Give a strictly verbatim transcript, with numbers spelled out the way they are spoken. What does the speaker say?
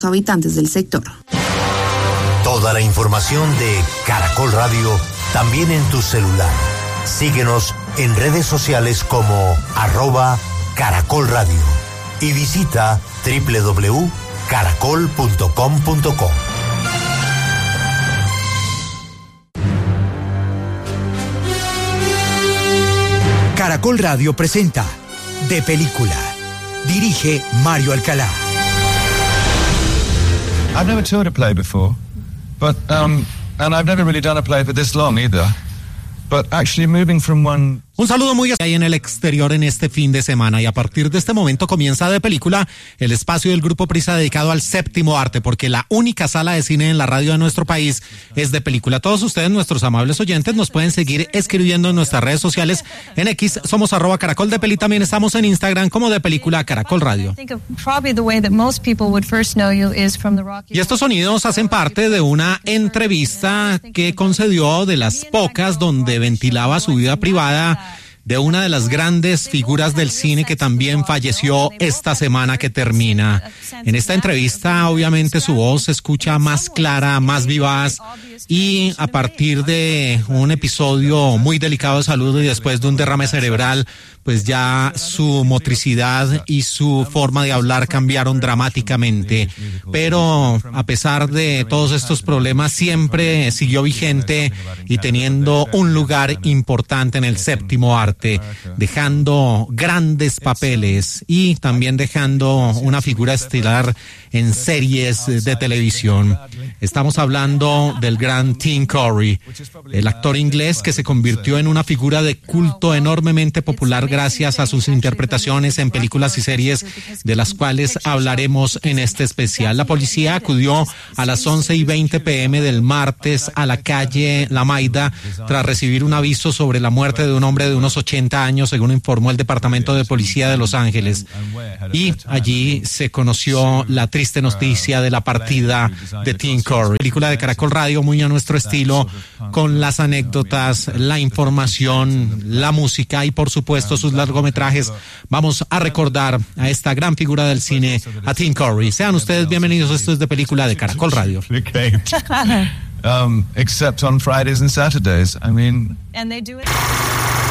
habitantes del sector. Toda la información de Caracol Radio también en tu celular. Síguenos en redes sociales como arroba Caracol Radio y visita doble u doble u doble u punto caracol punto com punto co. Caracol Radio presenta De Película. Dirige Mario Alcalá. I've never toured a play before, but um, and I've never really done a play for this long either. But actually moving from one... Un saludo muy ahí en el exterior en este fin de semana, y a partir de este momento comienza De Película, el espacio del Grupo Prisa dedicado al séptimo arte, porque la única sala de cine en la radio de nuestro país es De Película. Todos ustedes, nuestros amables oyentes, nos pueden seguir escribiendo en nuestras redes sociales. En X somos arroba Caracol de Peli, también estamos en Instagram como De Película Caracol Radio. Y estos sonidos hacen parte de una entrevista que concedió, de las pocas donde ventilaba su vida privada, de una de las grandes figuras del cine que también falleció esta semana que termina. En esta entrevista, obviamente, su voz se escucha más clara, más vivaz, y a partir de un episodio muy delicado de salud y después de un derrame cerebral, pues ya su motricidad y su forma de hablar cambiaron dramáticamente. Pero a pesar de todos estos problemas, siempre siguió vigente y teniendo un lugar importante en el séptimo arte, dejando grandes papeles y también dejando una figura estelar en series de televisión. Estamos hablando del gran Tim Curry, el actor inglés que se convirtió en una figura de culto enormemente popular gracias a sus interpretaciones en películas y series, de las cuales hablaremos en este especial. La policía acudió a las once y veinte pm del martes a la calle La Maida tras recibir un aviso sobre la muerte de un hombre de unos ochenta años, según informó el Departamento de Policía de Los Ángeles. Y allí se conoció la triste noticia de la partida de Tim Curry. Película de Caracol Radio, muy a nuestro estilo, con las anécdotas, la información, la música y por supuesto sus largometrajes. Vamos a recordar a esta gran figura del cine, a Tim Curry. Sean ustedes bienvenidos. Esto es De Película de Caracol Radio. um, except on Fridays and Saturdays. I mean... And they do it...